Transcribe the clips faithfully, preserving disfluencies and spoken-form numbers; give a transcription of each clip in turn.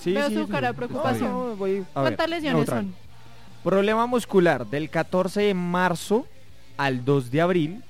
Sí, Veo sí, su sí. cara de preocupación. No, no, voy- A ver, ¿Cuántas lesiones neutral. son? Problema muscular del catorce de marzo al dos de abril.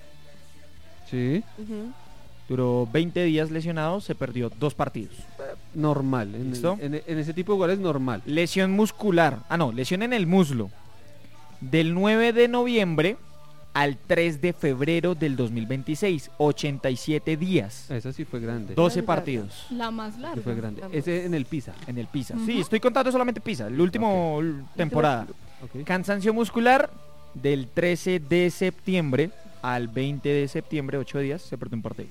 Sí, Ujú. Duró veinte días lesionado, se perdió dos partidos. normal. En, ¿Listo? en- en ese tipo de goles normal. Lesión muscular. Ah, no, lesión en el muslo. Del nueve de noviembre al tres de febrero del dos mil veintiséis. ochenta y siete días. Esa sí fue grande. doce Más larga. partidos La más Sí larga. fue grande. Vamos. Ese en el Pisa. en el Pisa. Ujú. Sí, estoy contando solamente Pisa, el último l- temporada. Ok. Cansancio muscular del trece de septiembre al veinte de septiembre, ocho días, se perdió un partido.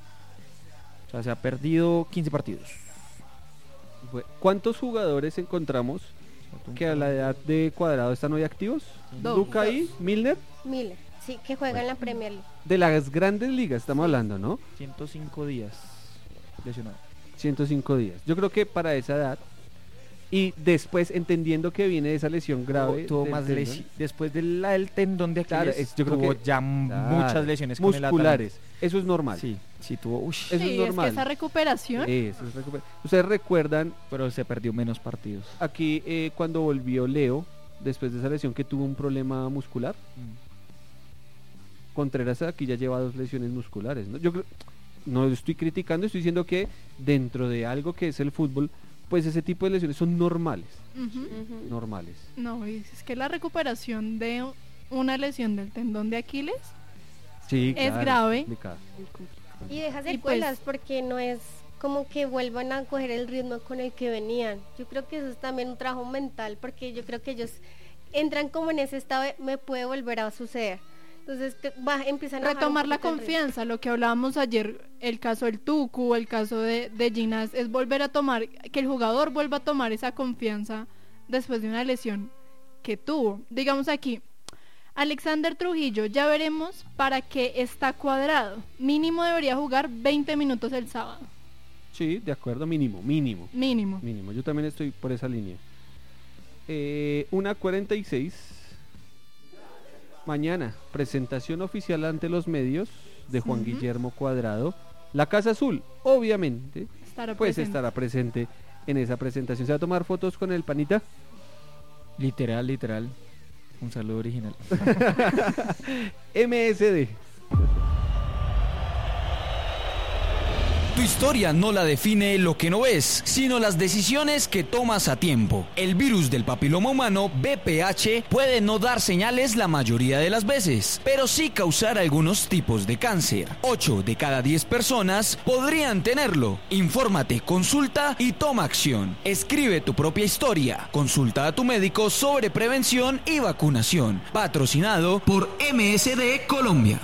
O sea, se ha perdido quince partidos. Fue- ¿Cuántos jugadores encontramos que a la edad de Cuadrado están hoy activos? Dos. Luca y Milner. Miller, sí, que juega en la Premier League. De las grandes ligas estamos hablando, ¿no? ciento cinco días lesionado. ciento cinco días. Yo creo que para esa edad y después entendiendo que viene de esa lesión grave. Tuvo del más tendón, lesi- después del del tendón de Claro, Aquiles, es- yo creo tuvo que- ya m- claro, muchas lesiones con el musculares. Eso es normal. Atalanta. Sí, sí tuvo, uy, Eso es Sí, es normal. que esa recuperación. Eso es recuper- Ustedes recuerdan pero se perdió menos partidos. aquí eh, cuando volvió Leo después de esa lesión que tuvo un problema muscular. Contreras aquí ya lleva dos lesiones musculares, ¿no? Yo creo, no estoy criticando, estoy diciendo que dentro de algo que es el fútbol, pues ese tipo de lesiones son normales, Ujú. Ujú. normales. No, y es que la recuperación de una lesión del tendón de Aquiles Sí, Es grave. complicado. Y deja Y secuelas pues- porque no es como que vuelvan a coger el ritmo con el que venían. Yo creo que eso es también un trabajo mental porque yo creo que ellos entran como en ese estado de me puede volver a suceder. Entonces que va, empiezan a bajar un retomar la poquito el ritmo. confianza, lo que hablábamos ayer, el caso del Tucu, el caso de, de Ginás, es volver a tomar, que el jugador vuelva a tomar esa confianza después de una lesión que tuvo. Digamos aquí, Alexander Trujillo, ya veremos para qué está cuadrado. Mínimo debería jugar veinte minutos el sábado, Sí, de acuerdo, mínimo, mínimo, mínimo. mínimo. Yo también estoy por esa línea. Eh, una cuarenta y seis. Mañana, presentación oficial ante los medios de Juan Ujú. Guillermo Cuadrado. La Casa Azul, obviamente, Estará pues presente. estará presente en esa presentación. ¿Se va a tomar fotos con el panita? Literal, literal. Un saludo original. M S D. Tu historia no la define lo que no ves, sino las decisiones que tomas a tiempo. El virus del papiloma humano, V P H, puede no dar señales la mayoría de las veces, pero sí causar algunos tipos de cáncer. ocho de cada diez personas podrían tenerlo. Infórmate, consulta y toma acción. Escribe tu propia historia. Consulta a tu médico sobre prevención y vacunación. Patrocinado por M S D Colombia.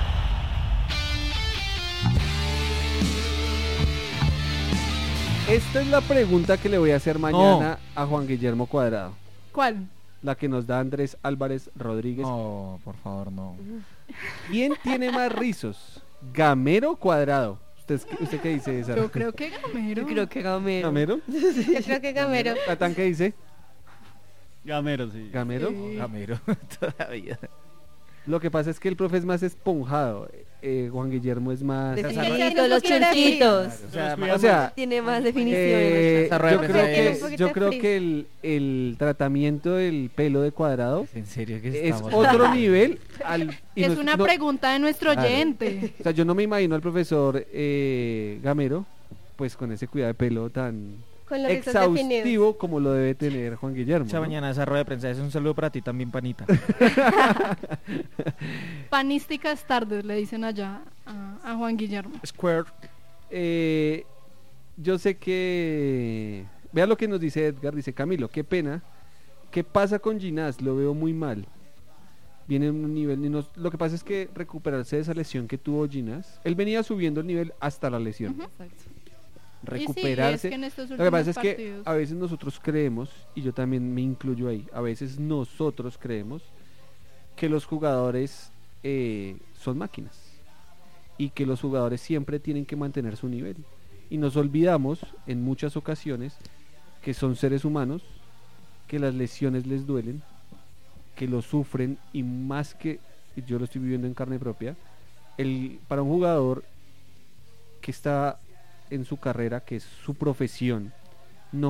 Esta es la pregunta que le voy a hacer mañana a Juan Guillermo Cuadrado. ¿Cuál? La que nos da Andrés Álvarez Rodríguez. No, por favor, no. ¿Quién tiene más rizos? ¿Gamero o Cuadrado? ¿Usted, usted qué dice, esa? Yo creo que Gamero. Yo creo que Gamero. ¿Gamero? Yo creo que Gamero. ¿Catán qué dice? Gamero, sí. ¿Gamero? Sí. Gamero, todavía. Lo que pasa es que el profe es más esponjado. eh, Juan Guillermo es más... De Es que chiquito, ya los no quiere churquitos. O sea, O sea, Tiene más definición. eh, Esa yo rueda de creo prensa Tiene un que, poquito yo de creo frizz. que el, el tratamiento del pelo de Cuadrado en serio que es estamos otro nivel. Al, y Es no- una no- pregunta de nuestro Claro. oyente. O sea, yo no me imagino al profesor eh, Gamero, pues con ese cuidado de pelo tan Con los rizos definidos. exhaustivo como lo debe tener Juan Guillermo. Esa ¿no? mañana esa rueda de prensa es un saludo para ti también, panita. Panísticas tardes, le dicen allá a, a Juan Guillermo. Square. Eh, yo sé que... Vea lo que nos dice Edgar, dice Camilo, qué pena. ¿Qué pasa con Ginás? Lo veo muy mal. Viene en un nivel... y nos- lo que pasa es que recuperarse de esa lesión que tuvo Ginás, él venía subiendo el nivel hasta la lesión. Ujú. Recuperarse. Y sí, es que en estos Lo que pasa es últimos que partidos- a veces nosotros creemos, y yo también me incluyo ahí, a veces nosotros creemos que los jugadores eh, son máquinas y que los jugadores siempre tienen que mantener su nivel. Y nos olvidamos en muchas ocasiones que son seres humanos, que las lesiones les duelen, que lo sufren y más que, y yo lo estoy viviendo en carne propia, el, para un jugador que está en su carrera, que es su profesión,